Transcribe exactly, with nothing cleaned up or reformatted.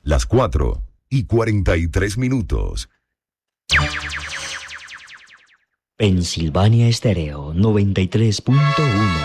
las cuatro y cuarenta y tres minutos. Pensilvania Estéreo noventa y tres punto uno.